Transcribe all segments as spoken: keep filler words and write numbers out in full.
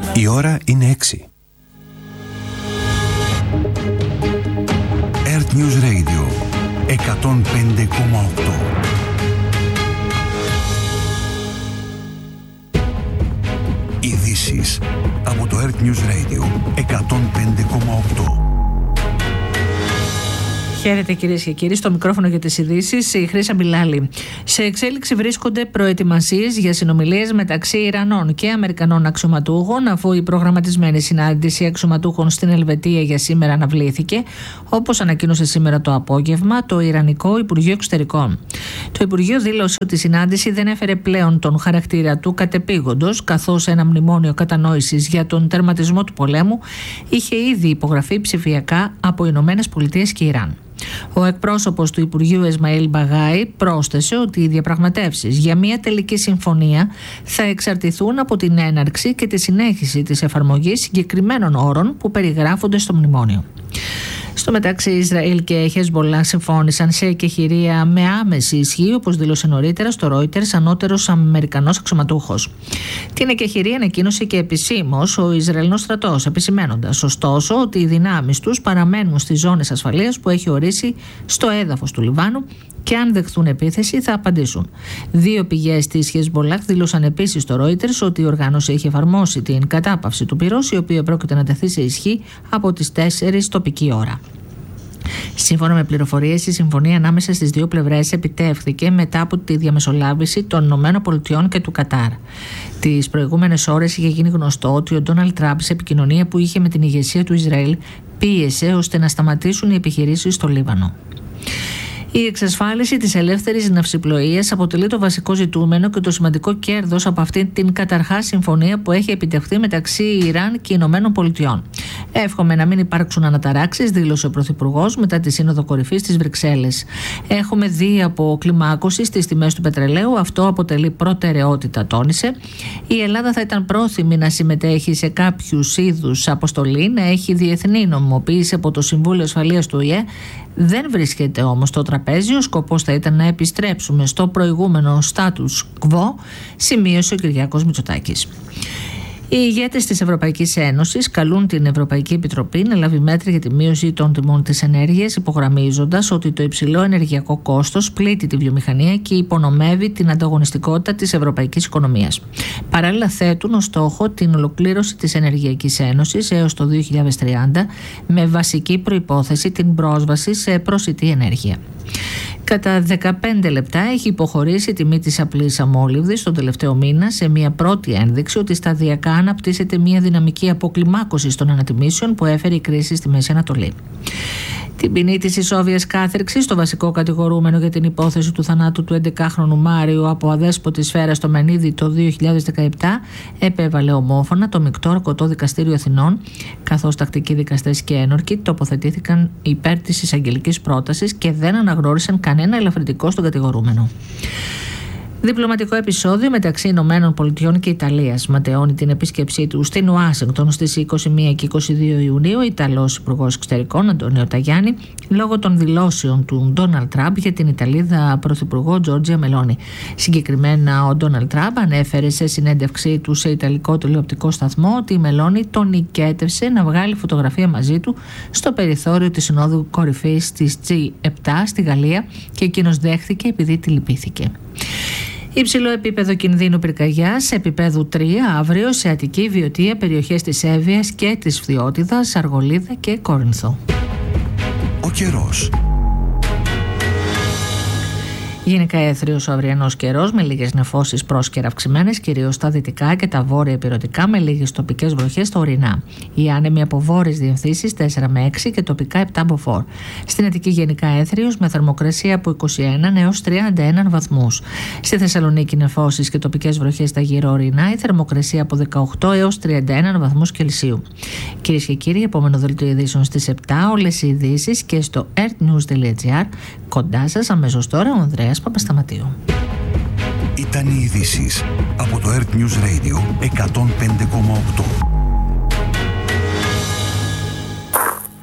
Η ώρα είναι έξι. Earth News Radio εκατόν πέντε κόμμα οκτώ. Ειδήσεις από το Earth News Radio εκατόν πέντε κόμμα οκτώ. Χαίρετε κυρίες και κύριοι, στο μικρόφωνο για τις ειδήσεις η Χρύσα Μπιλάλη. Σε εξέλιξη βρίσκονται προετοιμασίες για συνομιλίες μεταξύ Ιρανών και Αμερικανών αξιωματούχων, αφού η προγραμματισμένη συνάντηση αξιωματούχων στην Ελβετία για σήμερα αναβλήθηκε, όπως ανακοίνωσε σήμερα το απόγευμα το Ιρανικό Υπουργείο Εξωτερικών. Το Υπουργείο δήλωσε ότι η συνάντηση δεν έφερε πλέον τον χαρακτήρα του κατεπήγοντος, καθώς ένα μνημόνιο κατανόησης για τον τερματισμό του πολέμου είχε ήδη υπογραφεί ψηφιακά από Ηνωμένες Πολιτείες και Ιράν. Ο εκπρόσωπος του Υπουργείου Εσμαήλ Μπαγάη πρόσθεσε ότι οι διαπραγματεύσεις για μια τελική συμφωνία θα εξαρτηθούν από την έναρξη και τη συνέχιση της εφαρμογής συγκεκριμένων όρων που περιγράφονται στο μνημόνιο. Στο μεταξύ, Ισραήλ και Χεσμολάχ συμφώνησαν σε εκεχηρία με άμεση ισχύ, όπως δήλωσε νωρίτερα στο Reuters ανώτερος Αμερικανός αξιωματούχος. Την εκεχηρία ανακοίνωσε και επισήμως ο Ισραηλινός στρατός, επισημένοντας ωστόσο ότι οι δυνάμεις τους παραμένουν στις ζώνες ασφαλείας που έχει ορίσει στο έδαφος του Λιβάνου και αν δεχθούν επίθεση θα απαντήσουν. Δύο πηγές της Χεσμολάχ δήλωσαν επίσης στο Reuters ότι η οργάνωση έχει εφαρμόσει την κατάπαυση του πυρός, η οποία πρόκειται να τεθεί σε ισχύ από τις τέσσερις τοπική ώρα. Σύμφωνα με πληροφορίες, η συμφωνία ανάμεσα στις δύο πλευρές επιτεύχθηκε μετά από τη διαμεσολάβηση των ΗΠΑ και του Κατάρ. Τις προηγούμενες ώρες είχε γίνει γνωστό ότι ο Ντόναλντ Τραμπ, σε επικοινωνία που είχε με την ηγεσία του Ισραήλ, πίεσε ώστε να σταματήσουν οι επιχειρήσεις στο Λίβανο. Η εξασφάλιση της ελεύθερης ναυσιπλοείας αποτελεί το βασικό ζητούμενο και το σημαντικό κέρδος από αυτήν την καταρχάς συμφωνία που έχει επιτευχθεί μεταξύ Ιράν και Ηνωμένων Πολιτειών. Εύχομαι να μην υπάρξουν αναταράξεις, δήλωσε ο Πρωθυπουργός μετά τη Σύνοδο Κορυφής στις Βρυξέλλες. Έχουμε δει από κλιμάκωση στις τιμές του πετρελαίου, αυτό αποτελεί προτεραιότητα, τόνισε. Η Ελλάδα θα ήταν πρόθυμη να συμμετέχει σε κάποιους είδους αποστολή, να έχει διεθνή νομιμοποίηση από το Συμβούλιο Ασφαλείας του Ο Ε Ε. Δεν βρίσκεται όμως στο τραπέζι. Ο σκοπός θα ήταν να επιστρέψουμε στο προηγούμενο status quo, σημείωσε ο Κυριάκος Μητσοτάκης. Οι ηγέτες της Ευρωπαϊκής Ένωσης καλούν την Ευρωπαϊκή Επιτροπή να λάβει μέτρα για τη μείωση των τιμών της ενέργειας, υπογραμμίζοντας ότι το υψηλό ενεργειακό κόστος πλήττει τη βιομηχανία και υπονομεύει την ανταγωνιστικότητα της ευρωπαϊκής οικονομίας. Παράλληλα, θέτουν ως στόχο την ολοκλήρωση της Ενεργειακής Ένωσης έως το δύο χιλιάδες τριάντα, με βασική προϋπόθεση την πρόσβαση σε προσιτή ενέργεια. Κατά δεκαπέντε λεπτά έχει υποχωρήσει η τιμή της απλής αμόλυβδης τον τελευταίο μήνα, σε μια πρώτη ένδειξη ότι σταδιακά αναπτύσσεται μια δυναμική αποκλιμάκωση των ανατιμήσεων που έφερε η κρίση στη Μέση Ανατολή. Την ποινή της ισόβιας κάθριξης, το βασικό κατηγορούμενο για την υπόθεση του θανάτου του έντεκάχρονου Μάριου από αδέσποτη σφαίρα στο Μενίδη το δύο χιλιάδες δεκαεπτά, επέβαλε ομόφωνα το Μεικτό Ορκωτό Δικαστήριο Αθηνών, καθώς τακτικοί δικαστές και ένορκοι τοποθετήθηκαν υπέρ της εισαγγελικής πρότασης και δεν αναγνώρισαν κανένα ελαφρυντικό στον κατηγορούμενο. Διπλωματικό επεισόδιο μεταξύ Ηνωμένων Πολιτειών και Ιταλίας. Ματαιώνει την επίσκεψή του στην Ουάσιγκτον στις είκοσι μία και είκοσι δύο Ιουνίου ο Ιταλός Υπουργός Εξωτερικών Αντώνιο Ταγιάννη, λόγω των δηλώσεων του Ντόναλντ Τραμπ για την Ιταλίδα Πρωθυπουργό Τζόρτζια Μελόνι. Συγκεκριμένα, ο Ντόναλντ Τραμπ ανέφερε σε συνέντευξή του σε Ιταλικό τηλεοπτικό σταθμό ότι η Μελόνι τον νικέτευσε να βγάλει φωτογραφία μαζί του στο περιθώριο της Συνόδου Κορυφής της τζι επτά στη Γαλλία και εκείνος δέχθηκε επειδή τη λυπήθηκε. Υψηλό επίπεδο κινδύνου πυρκαγιάς, επίπεδου τρία αύριο σε Αττική, Βιωτία, περιοχές της Εύβοιας και της Φθιώτιδας, Αργολίδα και Κόρινθο. Ο καιρός. Γενικά έθριος ο αυριανός καιρός με λίγες νεφώσεις πρόσκαιρα αυξημένες, κυρίως στα δυτικά και τα βόρεια ηπειρωτικά, με λίγες τοπικές βροχές στα ορεινά. Οι άνεμοι από βόρειες διευθύνσεις τέσσερα με έξι και τοπικά επτά μποφόρ. Στην Αττική γενικά έθριος με θερμοκρασία από είκοσι ένα έως τριάντα ένα βαθμούς. Στη Θεσσαλονίκη νεφώσεις και τοπικές βροχές στα γύρω ορεινά, η θερμοκρασία από δεκαοκτώ έως τριάντα ένα βαθμούς Κελσίου. Κυρίες και κύριοι, επόμενο δελτίο ειδήσεων στις επτά, όλες οι ειδήσεις και στο earthnews τελεία gr. Κοντά σας αμέσως τώρα ο Ανδρέας Παπασταματίου. Ήταν οι ειδήσεις από το Earth News Radio εκατόν πέντε κόμμα οκτώ.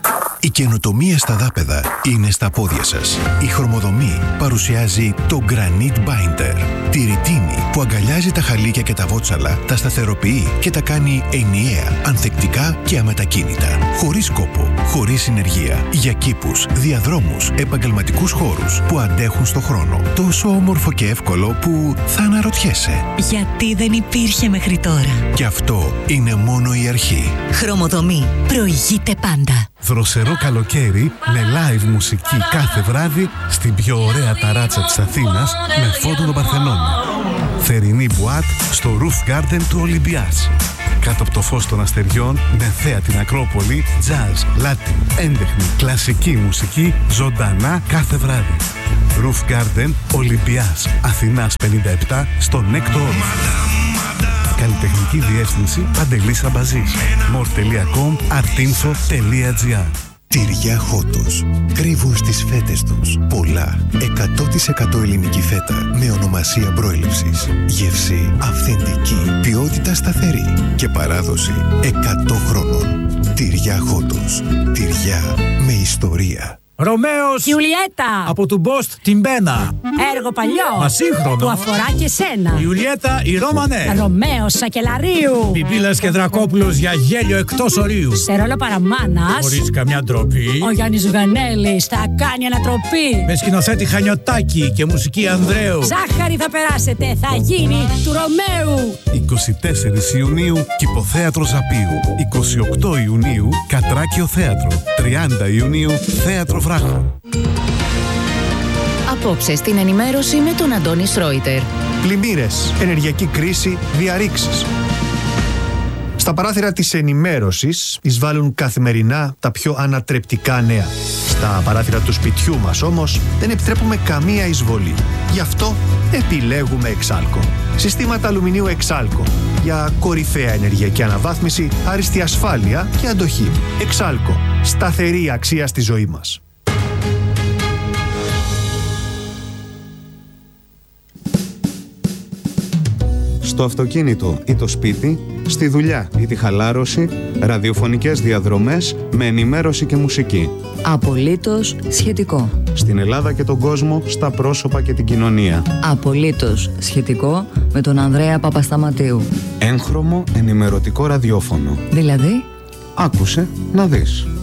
Η καινοτομία στα δάπεδα είναι στα πόδια σας. Η Χρωμοδομή παρουσιάζει το Granite Binder. Τη ρητίνη που αγκαλιάζει τα χαλίκια και τα βότσαλα, τα σταθεροποιεί και τα κάνει ενιαία, ανθεκτικά και αμετακίνητα. Χωρίς κόπο, χωρίς συνεργεία. Για κήπους, διαδρόμους, επαγγελματικούς χώρους που αντέχουν στο χρόνο. Τόσο όμορφο και εύκολο που θα αναρωτιέσαι. Γιατί δεν υπήρχε μέχρι τώρα. Και αυτό είναι μόνο η αρχή. Χρωμοδομή. Προηγείται πάντα. Δροσερό καλοκαίρι με live μουσική κάθε βράδυ στην πιο ωραία ταράτσα της Αθήνας με φόντο τον Παρθενώνα. Θερινή μπουάτ στο Roof Garden του Ολυμπιάς. Κάτω από το φως των αστεριών με θέα την Ακρόπολη, jazz, latin, έντεχνη, κλασική μουσική ζωντανά κάθε βράδυ. Roof Garden Ολυμπιάς Αθηνάς πενήντα επτά στο Νέκτο Όρθιο. Καλλιτεχνική διεύθυνση Παντελής Αμπαζής. μορ τελεία κομ artinfo τελεία gr. Τυριά Χότος. Κρύβουν στις φέτες τους πολλά. εκατό τοις εκατό ελληνική φέτα με ονομασία προέλευσης. Γεύση αυθεντική. Ποιότητα σταθερή. Και παράδοση εκατό χρόνων. Τυριά Χότος. Τυριά με ιστορία. Ρωμαίος Ιουλιέτα από του Μπόστ την Μπένα. Έργο παλιό Μα σύγχρονο που αφορά και σένα. Ιουλιέτα η Ρώμανε. Ρωμαίος Σακελαρίου. Πιπίλας και Δρακόπουλος για γέλιο εκτός ορίου. Σε ρόλο παραμάνας Χωρίς καμιά ντροπή. ο Γιάννης Ζουγανέλης θα κάνει ανατροπή. Με σκηνοθέτη Χανιωτάκη και μουσική Ανδρέου. Ζάχαρη θα περάσετε, θα γίνει του Ρωμαίου. είκοσι τέσσερις Ιουνίου Κηποθέατρο Ζαπίου. είκοσι οκτώ Ιουνίου Κατράκιο Θέατρο. τριάντα Ιουνίου Θέατρο Βράχο. Απόψε στην ενημέρωση με τον Αντώνη Σρόιτερ. Πλημμύρες, ενεργειακή κρίση, διαρρήξεις. Στα παράθυρα της ενημέρωσης εισβάλλουν καθημερινά τα πιο ανατρεπτικά νέα. Στα παράθυρα του σπιτιού μας όμως δεν επιτρέπουμε καμία εισβολή. Γι' αυτό επιλέγουμε Εξάλκο. Συστήματα αλουμινίου Εξάλκο. Για κορυφαία ενεργειακή αναβάθμιση, άριστη ασφάλεια και αντοχή. Εξάλκο. Σταθερή αξία στη ζωή μας. Στο αυτοκίνητο ή το σπίτι, στη δουλειά ή τη χαλάρωση, ραδιοφωνικές διαδρομές με ενημέρωση και μουσική. Απολύτως σχετικό. Στην Ελλάδα και τον κόσμο, στα πρόσωπα και την κοινωνία. Απολύτως σχετικό με τον Ανδρέα Παπασταματίου. Έγχρωμο ενημερωτικό ραδιόφωνο. Δηλαδή, άκουσε να δεις.